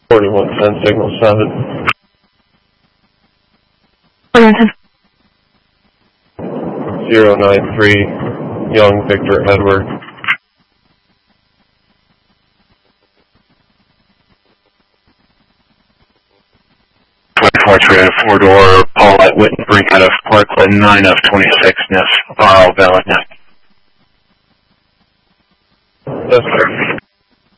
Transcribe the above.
4110 signal 7. 093 Young Victor Edward. Portrait 4-door, Paulette Wittenbrink out of Parkland, 9 of 26, Ness, valid Ness. Yes, sir.